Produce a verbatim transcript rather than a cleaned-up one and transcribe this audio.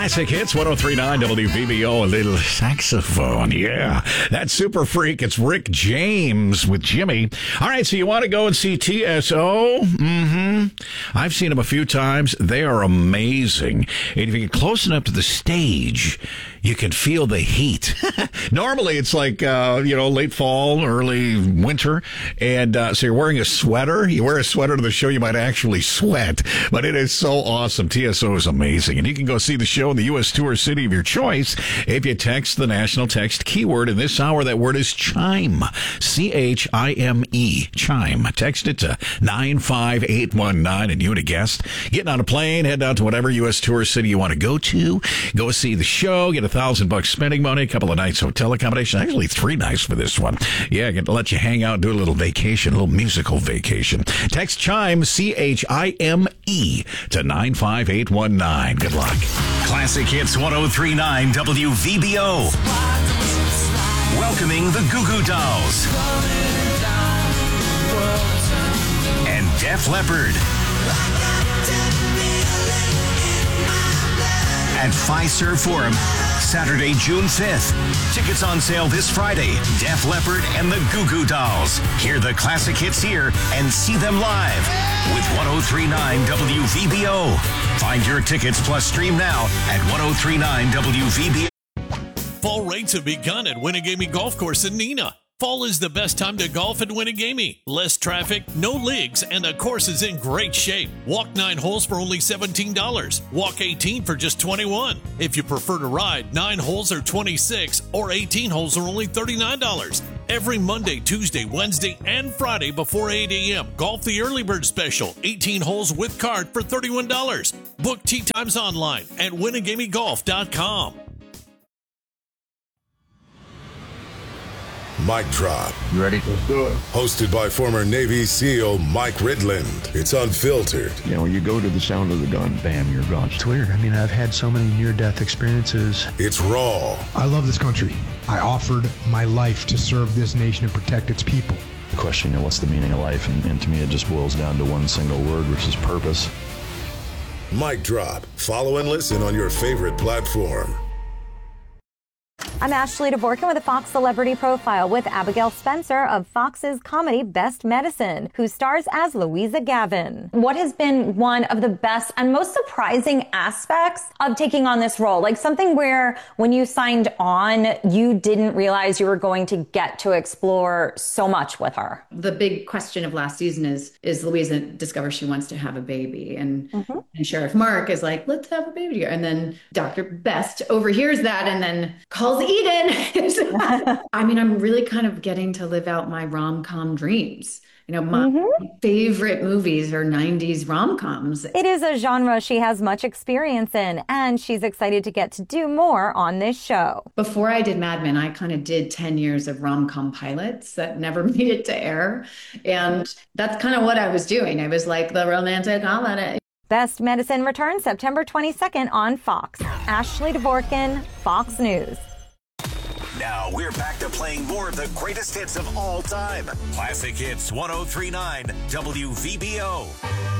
Classic Hits, one oh three point nine W V B O, a little saxophone. Yeah, that's Super Freak. It's Rick James with Jimmy. All right, so you want to go and see T S O? Mm-hmm. I've seen them a few times. They are amazing. And if you get close enough to the stage, you can feel the heat. Normally, it's like, uh, you know, late fall, early winter. And uh, so you're wearing a sweater. You wear a sweater to the show, you might actually sweat. But it is so awesome. T S O is amazing. And you can go see the show in the U S tour city of your choice if you text the national text keyword. In this hour, that word is chime. C H I M E. Chime. Text it to nine five eight one nine and you and a guest getting on a plane, heading out to whatever U S tour city you want to go to. Go see the show, get a thousand bucks spending money, a couple of nights hotel accommodation. Actually, three nights for this one. Yeah, get to let you hang out, do a little vacation, a little musical vacation. Text chime, C H I M E, to nine five eight one nine. Good luck. Classic Hits one oh three point nine W V B O. Welcoming the Goo Goo Dolls and Def Leppard at Fiserv Forum, Saturday, June fifth. Tickets on sale this Friday. Def Leppard and the Goo Goo Dolls. Hear the classic hits here and see them live with one oh three point nine W V B O. Find your tickets plus stream now at one oh three point nine W V B O. Fall rates have begun at Winnegamie Golf Course in Neenah. Fall is the best time to golf at Winnegamie. Less traffic, no leagues, and the course is in great shape. Walk nine holes for only seventeen dollars. Walk eighteen for just twenty-one dollars. If you prefer to ride, nine holes are twenty-six dollars or eighteen holes are only thirty-nine dollars. Every Monday, Tuesday, Wednesday, and Friday before eight a.m. Golf the Early Bird Special. eighteen holes with cart for thirty-one dollars. Book tee times online at winnegamie golf dot com. Mic Drop. You ready? Let's do it. Hosted by former Navy SEAL Mike Ridland. It's unfiltered. You know, you go to the sound of the gun, bam, you're gone. It's weird. I mean, I've had so many near-death experiences. It's raw. I love this country. I offered my life to serve this nation and protect its people. The question, you know, what's the meaning of life? And, and to me, it just boils down to one single word, which is purpose. Mic Drop. Follow and listen on your favorite platform. I'm Ashley Dvorkin with a Fox Celebrity Profile with Abigail Spencer of Fox's comedy Best Medicine, who stars as Louisa Gavin. What has been one of the best and most surprising aspects of taking on this role? Like something where when you signed on, you didn't realize you were going to get to explore so much with her. The big question of last season is, is Louisa discovers she wants to have a baby. And, mm-hmm. and Sheriff Mark is like, let's have a baby. And then Doctor Best overhears that and then calls Eden. I mean, I'm really kind of getting to live out my rom-com dreams. You know, my mm-hmm. favorite movies are nineties rom-coms. It is a genre she has much experience in, and she's excited to get to do more on this show. Before I did Mad Men, I kind of did ten years of rom-com pilots that never made it to air. And that's kind of what I was doing. I was like the romantic comedy. Best Medicine returns September twenty-second on Fox. Ashley Dvorkin, Fox News. Now we're back to playing more of the greatest hits of all time. Classic Hits one oh three point nine W V B O.